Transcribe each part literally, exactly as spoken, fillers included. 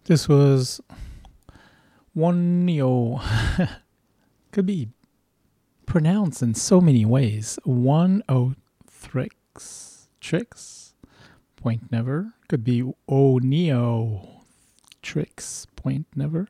This was Woneo. Could be pronounced in so many ways. One o tricks. Tricks. Point never. Could be O Neo. Tricks. Point never.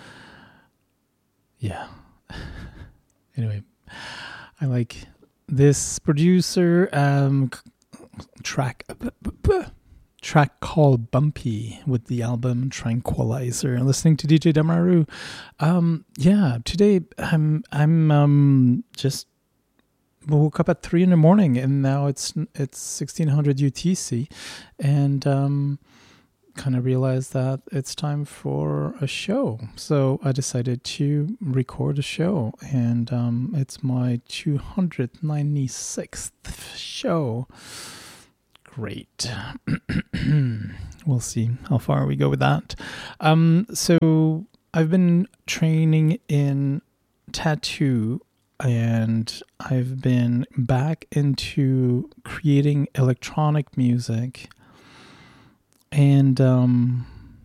Yeah. Anyway, I like this producer um track track called Bumpy with the album Tranquilizer. Listening to D J Damaru. Um, yeah, today I'm I'm um just woke up at three in the morning, and now it's it's sixteen hundred U T C, and um, kind of realized that it's time for a show. So I decided to record a show, and um, it's my two hundred ninety-sixth show. Great. We'll see how far we go with that. Um, so I've been training in tattoo, and I've been back into creating electronic music. And um,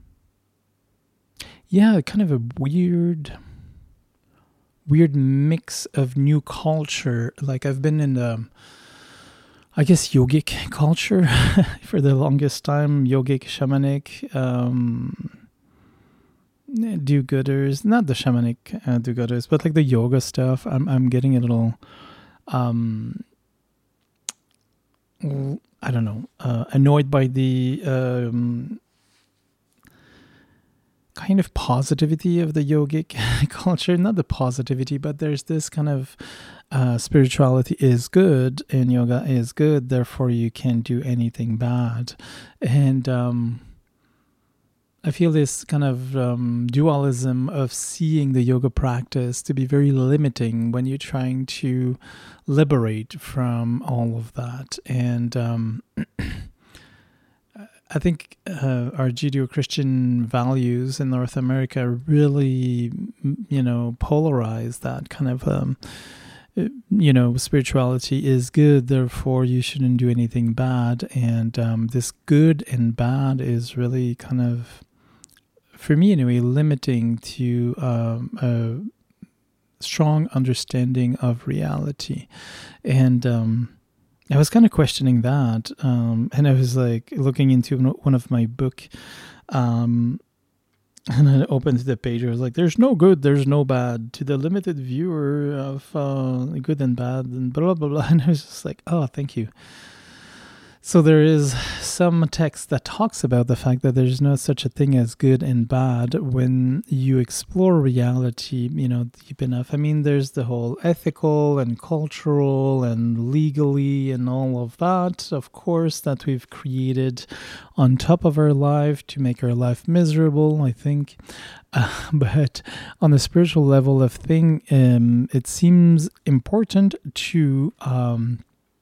yeah, kind of a weird, weird mix of new culture. Like I've been in the, I guess, yogic culture for the longest time. Yogic, shamanic, um, do-gooders. Not the shamanic uh, do-gooders, but like the yoga stuff. I'm I'm getting a little, um, I don't know, uh, annoyed by the um, kind of positivity of the yogic culture. Not the positivity, but there's this kind of uh, spirituality is good and yoga is good, therefore you can't do anything bad. And um, I feel this kind of um, dualism of seeing the yoga practice to be very limiting when you're trying to liberate from all of that. And um, I think uh, our Judeo-Christian values in North America really, you know, polarize that kind of, um, you know, spirituality is good, therefore you shouldn't do anything bad. And um, this good and bad is really kind of, for me anyway, limiting to um, a strong understanding of reality. And um, I was kind of questioning that, um, and I was like looking into one of my book, um, and I opened the page. I was like, "There's no good, there's no bad." To the limited viewer of uh, good and bad, and blah blah blah. And I was just like, "Oh, thank you." So there is some text that talks about the fact that there's no such a thing as good and bad when you explore reality, you know, deep enough. I mean, there's the whole ethical and cultural and legally and all of that, of course, that we've created on top of our life to make our life miserable, I think. Uh, but on the spiritual level of thing, um, it seems important to Um,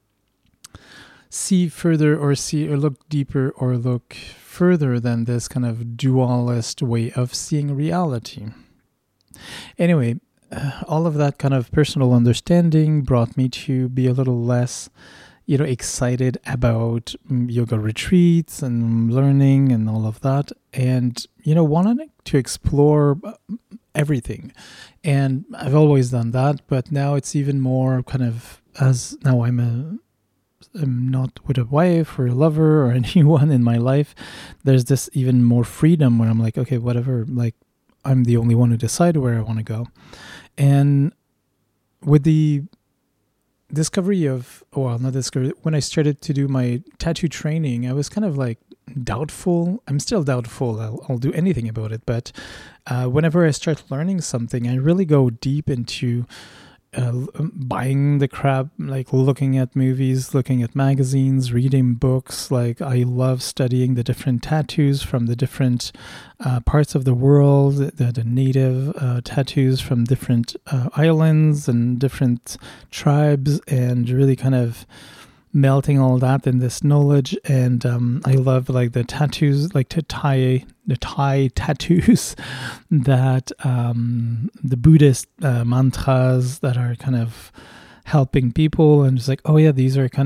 see further or see or look deeper or look further than this kind of dualist way of seeing reality. Anyway, uh, all of that kind of personal understanding brought me to be a little less, you know, excited about um, yoga retreats and learning and all of that, and, you know, wanted to explore everything. And I've always done that, but now it's even more kind of, as now I'm a I'm not with a wife or a lover or anyone in my life, there's this even more freedom where I'm like, okay, whatever, like I'm the only one who decide where I want to go. And with the discovery of, well, not discovery, when I started to do my tattoo training, I was kind of like doubtful. I'm still doubtful. I'll, I'll do anything about it. But uh, whenever I start learning something, I really go deep into Uh, buying the crap, like looking at movies, looking at magazines, reading books. Like I love studying the different tattoos from the different uh, parts of the world, the, the native uh, tattoos from different uh, islands and different tribes, and really kind of melting all that in this knowledge. And um, I love like the tattoos, like to Thai, the Thai tattoos that um, the Buddhist uh, mantras that are kind of helping people. And it's like, oh yeah, these are kind of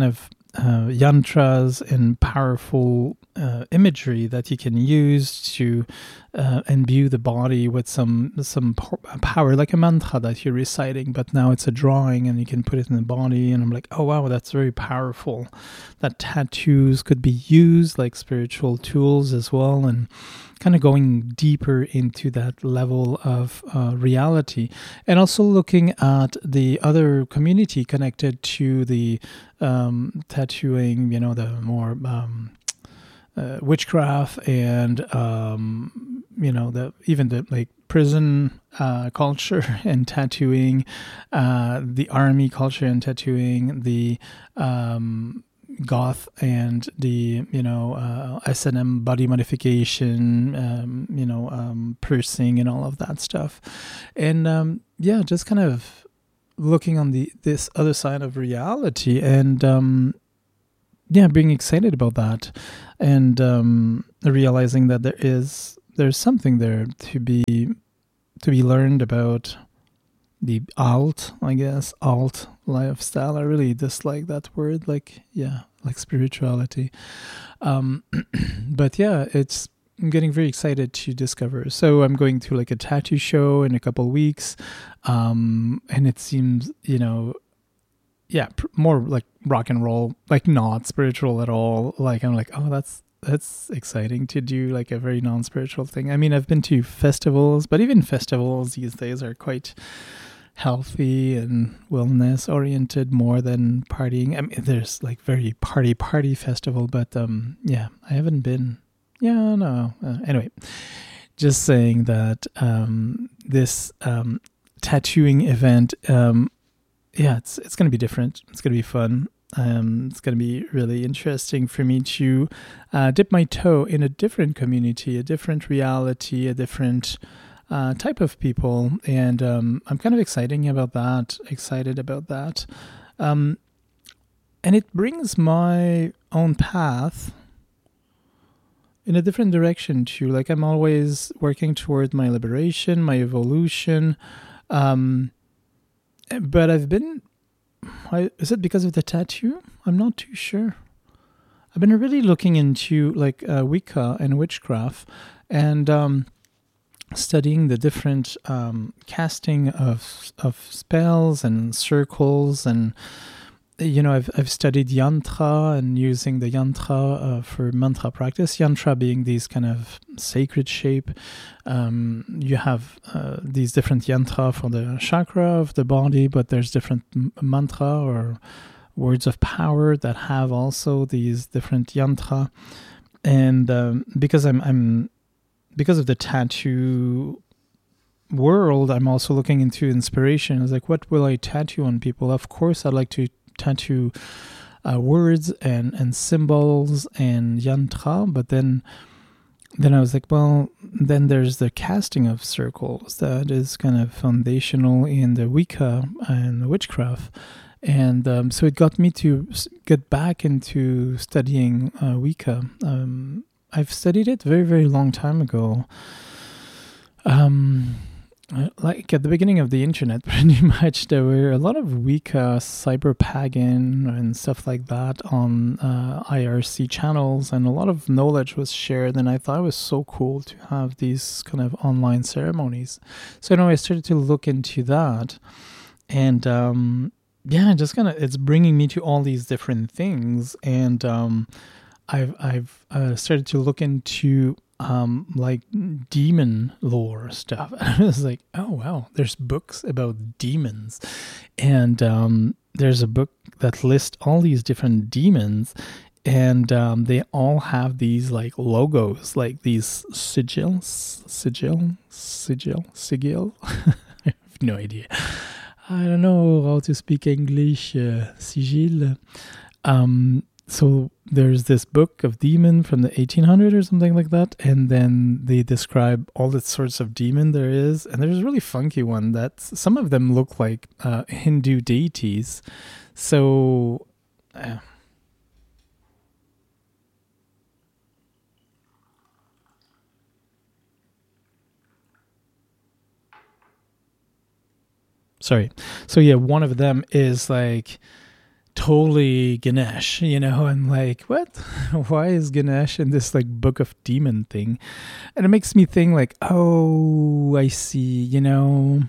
uh, yantras and powerful uh, imagery that you can use to uh, imbue the body with some some power, like a mantra that you're reciting, but now it's a drawing and you can put it in the body. And I'm like, oh wow, that's very powerful. That tattoos could be used like spiritual tools as well, and kind of going deeper into that level of uh, reality, and also looking at the other community connected to the um, tattooing, you know, the more um, uh, witchcraft and um, you know, the even the like prison uh, culture and tattooing, uh, the army culture and tattooing, the um, goth and the, you know, uh, S and M body modification, um, you know, um, piercing and all of that stuff. And um, yeah, just kind of looking on the this other side of reality, and um, yeah, being excited about that, and um, realizing that there is there's something there to be to be learned about the alt, I guess, alt lifestyle. I really dislike that word, like, yeah, like spirituality. Um, but yeah, it's, I'm getting very excited to discover. So I'm going to like a tattoo show in a couple of weeks. Um, and it seems, you know, yeah, pr- more like rock and roll, like not spiritual at all. Like, I'm like, oh, that's, that's exciting to do like a very non-spiritual thing. I mean, I've been to festivals, but even festivals these days are quite healthy and wellness oriented more than partying. I mean, there's like very party party festival, but um, yeah, I haven't been. Yeah, no. Uh, anyway, just saying that um, this um, tattooing event, um, yeah, it's it's gonna be different. It's gonna be fun. Um, it's going to be really interesting for me to uh, dip my toe in a different community, a different reality, a different uh, type of people. And um, I'm kind of excited about that, excited about that. Um, and it brings my own path in a different direction too. Like, I'm always working toward my liberation, my evolution. Um, but I've been... I, is it because of the tattoo? I'm not too sure. I've been really looking into like uh, Wicca and witchcraft, and um, studying the different um, casting of of spells and circles, and you know, I've I've studied yantra and using the yantra uh, for mantra practice. Yantra being these kind of sacred shape. Um, you have uh, these different yantra for the chakra of the body, but there's different m- mantra or words of power that have also these different yantra. And um, because I'm I'm because of the tattoo world, I'm also looking into inspiration. It's like, what will I tattoo on people? Of course, I'd like to tattoo uh, words and, and symbols and yantra, but then then I was like, well, then there's the casting of circles that is kind of foundational in the Wicca and the witchcraft. And um, so it got me to get back into studying uh, Wicca. Um, I've studied it very, very long time ago. Um, like at the beginning of the internet, pretty much, there were a lot of Wicca, cyber pagan, and stuff like that on uh, I R C channels, and a lot of knowledge was shared. And I thought it was so cool to have these kind of online ceremonies. So, you know, I started to look into that, and um, yeah, just kind of, it's bringing me to all these different things. And um, I've I've uh, started to look into um, like demon lore stuff. I was like, oh wow, there's books about demons, and um, there's a book that lists all these different demons, and um, they all have these like logos, like these sigils, sigil, sigil, sigil. I have no idea. I don't know how to speak English. Uh, sigil. Um, so there's this book of demon from the eighteen hundreds or something like that, and then they describe all the sorts of demon there is, and there's a really funky one that some of them look like uh, Hindu deities. So uh, sorry. So yeah, one of them is like totally Ganesh, you know, and like, what? Why is Ganesh in this like book of demon thing? And it makes me think like, oh, I see, you know,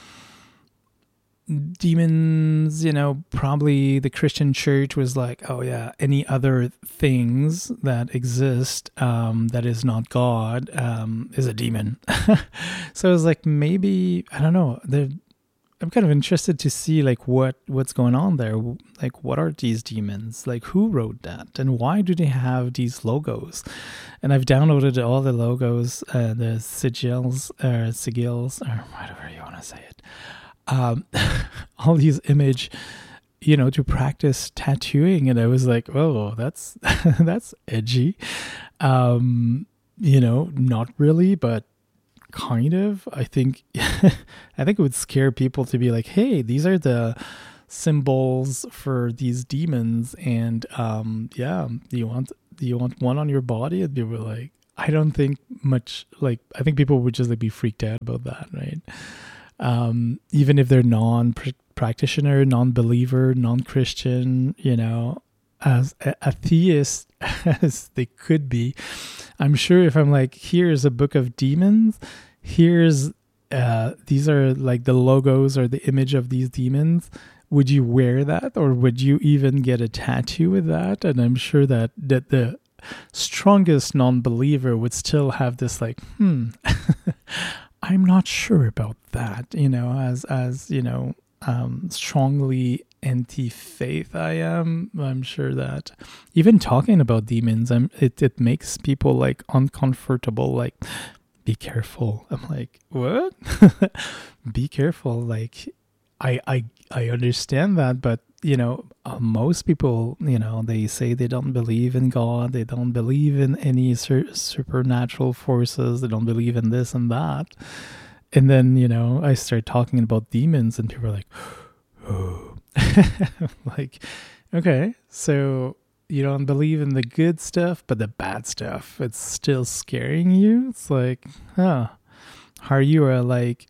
demons, you know, probably the Christian church was like, oh yeah, any other things that exist um, that is not God um, is a demon. So I was like, maybe, I don't know, I'm kind of interested to see like what what's going on there. Like, what are these demons? Like, who wrote that? And why do they have these logos? And I've downloaded all the logos, uh, the sigils, or sigils, or whatever you want to say it. Um, all these image, you know, to practice tattooing, and I was like, oh, that's that's edgy. Um, you know, not really, but kind of. I think I think it would scare people to be like, hey, these are the symbols for these demons, and um, yeah, do you want do you want one on your body? And people were like, I don't think much. Like, I think people would just like be freaked out about that, right? Um, even if they're non-practitioner, non-believer, non-Christian, you know, as atheist as they could be, I'm sure if I'm like, here's a book of demons, here's, uh, these are like the logos or the image of these demons, would you wear that? Or would you even get a tattoo with that? And I'm sure that, that the strongest non-believer would still have this like, hmm, I'm not sure about that, you know, as, as, you know, um, strongly anti-faith I am. I'm sure that even talking about demons, I'm, it, it makes people like uncomfortable, like, be careful. I'm like, what? Be careful. Like, I, I, I understand that, but you know, uh, most people, you know, they say they don't believe in God. They don't believe in any sur- supernatural forces. They don't believe in this and that. And then, you know, I start talking about demons and people are like, oh, like, okay, so you don't believe in the good stuff, but the bad stuff, it's still scaring you. It's like, huh, are you a like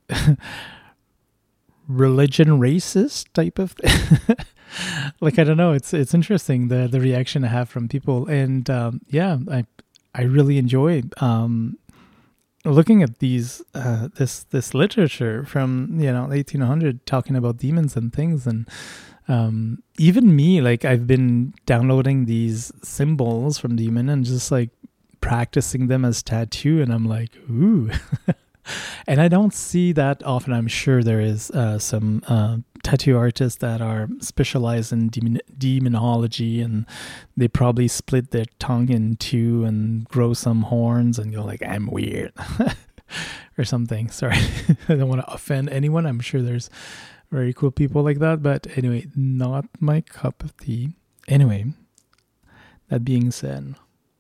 religion racist type of thing? Like, I don't know. It's it's interesting the the reaction I have from people, and um, yeah, I I really enjoy um, looking at these uh, this this literature from, you know, eighteen hundred talking about demons and things, and um, even me, like, I've been downloading these symbols from demon and just like practicing them as tattoo, and I'm like, ooh. And I don't see that often. I'm sure there is uh, some uh, tattoo artists that are specialized in demon- demonology, and they probably split their tongue in two and grow some horns and go like, I'm weird or something. Sorry, I don't want to offend anyone. I'm sure there's very cool people like that. But anyway, not my cup of tea. Anyway, that being said.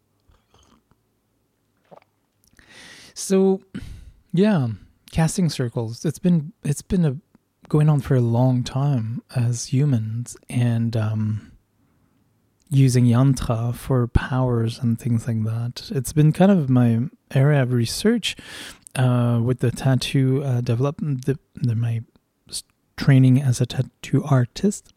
So... yeah, casting circles. It's been it's been a, going on for a long time as humans, and um, using yantra for powers and things like that. It's been kind of my area of research uh, with the tattoo uh, development, the, the, my training as a tattoo artist,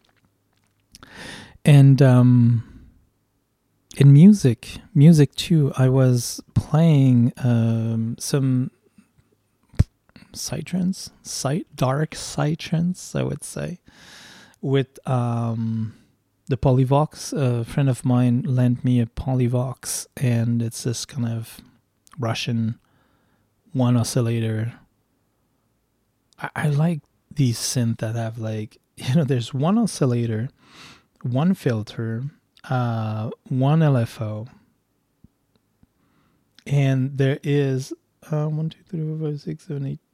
and um, in music, music too. I was playing um, some. Psytrance, Psy- dark psytrance, I would say, with um, the Polyvox. A friend of mine lent me a Polyvox, and it's this kind of Russian one oscillator. I, I like these synth that have like, you know, there's one oscillator, one filter, uh, one L F O, and there is uh, one, two, three, four, five, six, seven, eight.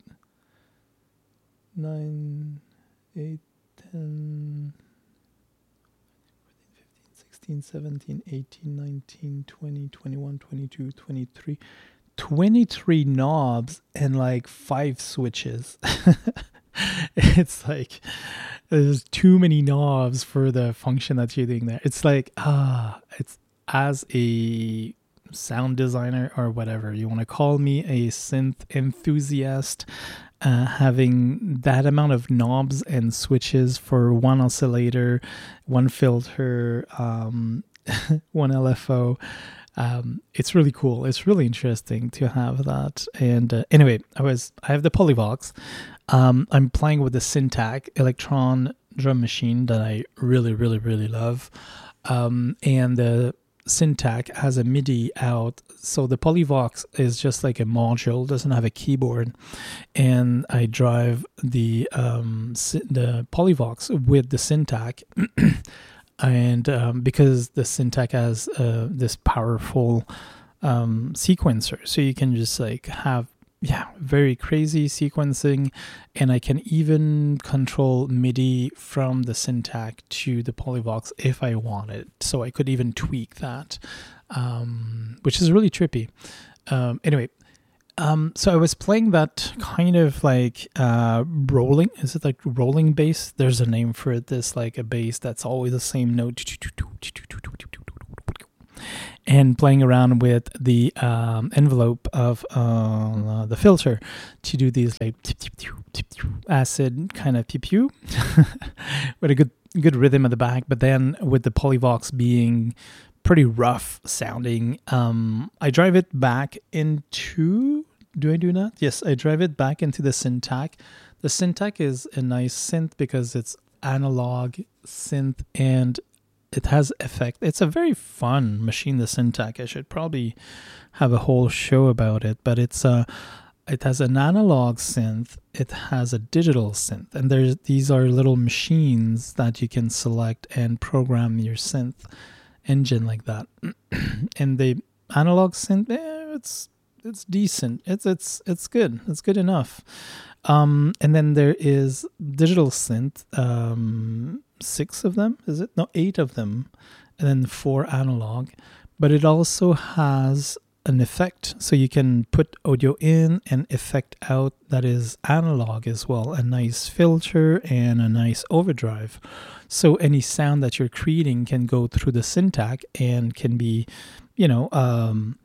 nine, eight, ten, fifteen, sixteen, seventeen, eighteen, nineteen, twenty, twenty-one, twenty-two, twenty-three, twenty-three knobs and like five switches. It's like, there's too many knobs for the function that you're doing there. It's like, ah, it's as a sound designer or whatever you want to call me, a synth enthusiast, uh, having that amount of knobs and switches for one oscillator, one filter, um, one L F O. Um, it's really cool. It's really interesting to have that. And uh, anyway, I was I have the Polyvox. Um, I'm playing with the Synthac Electron drum machine that I really, really, really love. Um, and the Synthac has a MIDI out. So the Polyvox is just like a module, doesn't have a keyboard. And I drive the um, the Polyvox with the Synthac. And um, because the Synthac has uh, this powerful um, sequencer, so you can just like have yeah very crazy sequencing, and I can even control MIDI from the Synthac to the Polyvox if I wanted. So I could even tweak that, um, which is really trippy. Um, anyway. Um, so I was playing that kind of like uh, rolling, is it like rolling bass? There's a name for it. This like a bass that's always the same note. And playing around with the um, envelope of uh, the filter to do these like acid kind of pew pew with a good good rhythm at the back. But then with the Polyvox being pretty rough sounding, um I drive it back into do I do that yes I drive it back into the Synthac. The Synthac is a nice synth because it's analog synth and it has effect. It's a very fun machine, the Synthac. I should probably have a whole show about it, but it's uh it has an analog synth, it has a digital synth, and there's these are little machines that you can select and program your synth engine like that. And the analog synth, eh, it's it's decent. It's it's it's good. It's good enough. Um, and then there is digital synth. Um, six of them, is it? No, eight of them, and then four analog. But it also has an effect, so you can put audio in and effect out that is analog as well. A nice filter and a nice overdrive. So any sound that you're creating can go through the Synthac and can be, you know, um,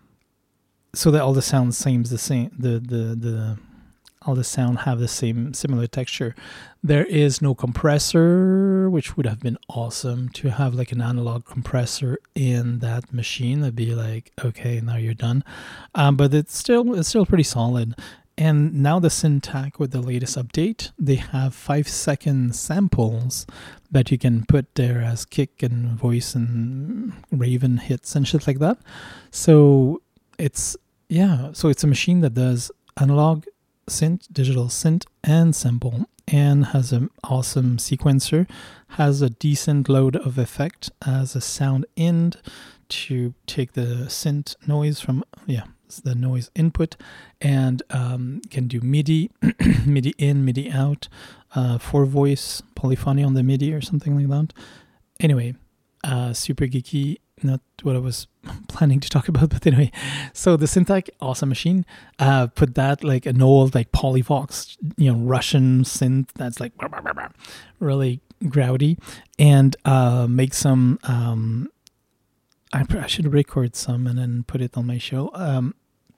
so that all the sound seems the same. The the the all the sound have the same similar texture. There is no compressor, which would have been awesome to have like an analog compressor in that machine. That'd be like, okay, now you're done. Um, but it's still it's still pretty solid. And now the Synthac with the latest update, they have five second samples that you can put there as kick and voice and Raven hits and shit like that. So it's, yeah, so it's a machine that does analog synth, digital synth, and sample, and has an awesome sequencer, has a decent load of effect, has a sound in to take the synth noise from, yeah, the noise input, and um, can do MIDI, MIDI in, MIDI out, uh, for voice, polyphony on the MIDI or something like that. Anyway, uh, super geeky, not what I was planning to talk about, but anyway. So the Synthac, awesome machine. Uh, put that like an old like Polyvox, you know, Russian synth that's like really grouty, and uh, make some. Um, I, I should record some and then put it on my show. Um,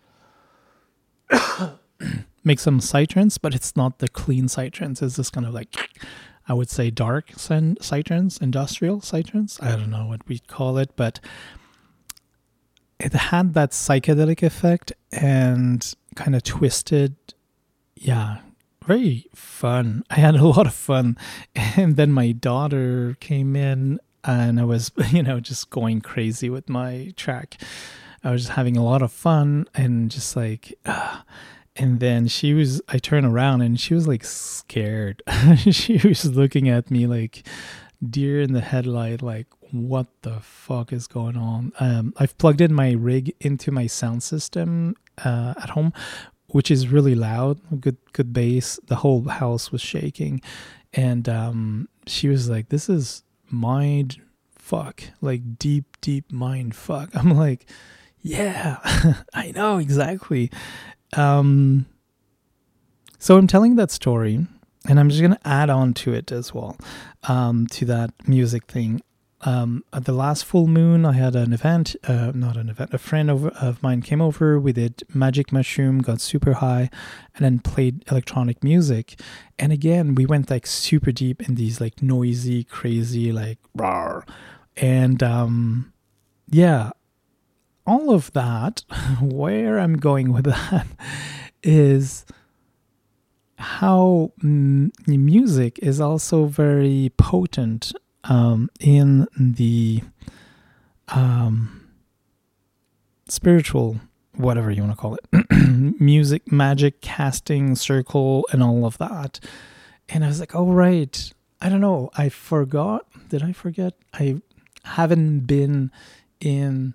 make some psytrance, but it's not the clean psytrance. It's just kind of like, I would say, dark psytrance, industrial psytrance. I don't know what we'd call it, but it had that psychedelic effect and kind of twisted. Yeah, very fun. I had a lot of fun. And then my daughter came in and I was, you know, just going crazy with my track. I was just having a lot of fun and just like, uh, and then she was, I turned around and she was like scared. She was looking at me like deer in the headlight, like, what the fuck is going on? Um, I've plugged in my rig into my sound system uh, at home, which is really loud, good, good bass. The whole house was shaking. And um, she was like, this is mind fuck, like deep, deep mind fuck. I'm like, yeah, I know exactly. Um, so I'm telling that story, and I'm just going to add on to it as well, um, to that music thing. Um, at the last full moon, I had an event, uh, not an event, a friend of, of mine came over. We did magic mushroom, got super high, and then played electronic music. And again, we went like super deep in these like noisy, crazy, like rawr. And um, yeah, all of that, where I'm going with that is how mm, music is also very potent um, in the um, spiritual, whatever you want to call it, music, magic, casting, circle, and all of that. And I was like, oh, right. I don't know. I forgot. Did I forget? I haven't been in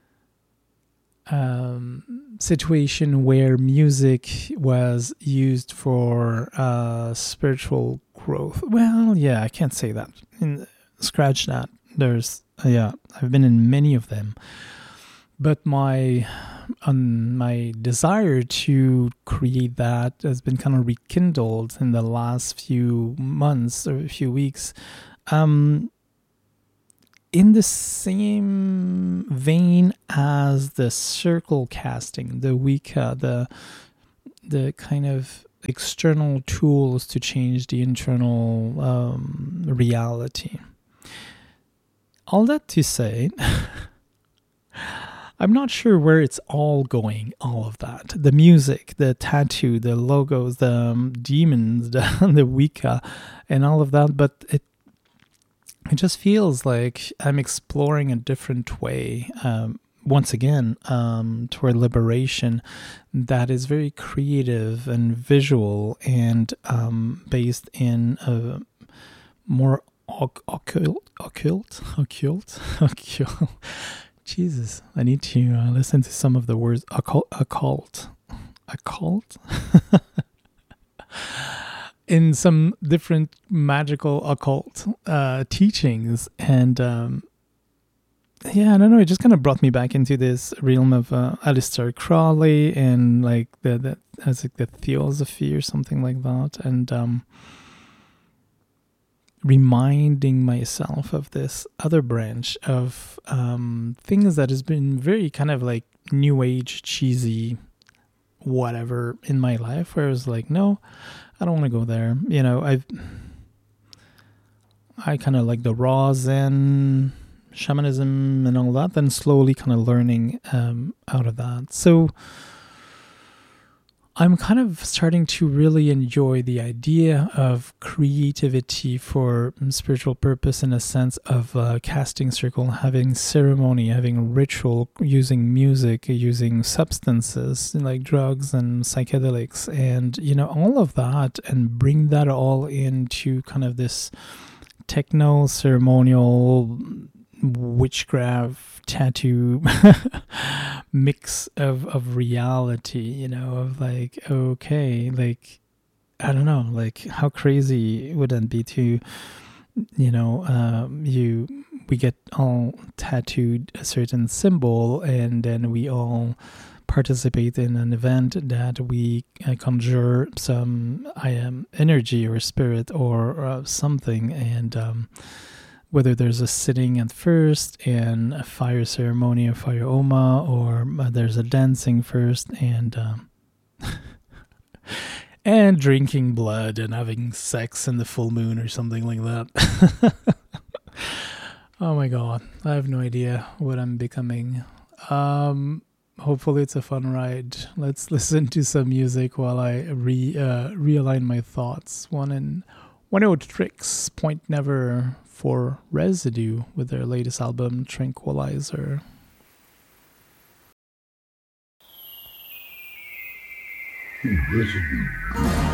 um situation where music was used for uh spiritual growth. Well, yeah, I can't say that. In, scratch that. There's uh, yeah, I've been in many of them, but my um, my desire to create that has been kind of rekindled in the last few months or a few weeks. Um In the same vein as the circle casting, the Wicca, the the kind of external tools to change the internal um, reality. All that to say, I'm not sure where it's all going, all of that. The music, the tattoo, the logos, the um, demons, the, the Wicca, and all of that, but it It just feels like I'm exploring a different way, um, once again, um, toward liberation that is very creative and visual and um, based in a more oc- occult, occult, occult, occult. Jesus, I need to uh, listen to some of the words. Occult, occult, occult. In some different magical occult uh, teachings. And um, yeah, I don't know, it just kind of brought me back into this realm of uh, Aleister Crowley and like the, the, as like the theosophy or something like that. And um, reminding myself of this other branch of um, things that has been very kind of like new age, cheesy, whatever in my life, where I was like, no, I don't want to go there. You know, I've, I kind of like the raw Zen, shamanism and all that, then slowly kind of learning um, out of that. So I'm kind of starting to really enjoy the idea of creativity for spiritual purpose in a sense of uh, casting circle, having ceremony, having ritual, using music, using substances like drugs and psychedelics and, you know, all of that, and bring that all into kind of this techno ceremonial witchcraft tattoo mix of of reality, you know, of like, okay, like I don't know, like how crazy would that be to, you know, um you we get all tattooed a certain symbol and then we all participate in an event that we uh, conjure some I am energy or spirit or uh, something, and um whether there's a sitting at first and a fire ceremony or fire oma, or uh, there's a dancing first and um, and drinking blood and having sex in the full moon or something like that. Oh my god, I have no idea what I'm becoming. Um, hopefully it's a fun ride. Let's listen to some music while I re uh, realign my thoughts. One in One oh Tricks, Point Never for Residue with their latest album Tranquilizer. Residue.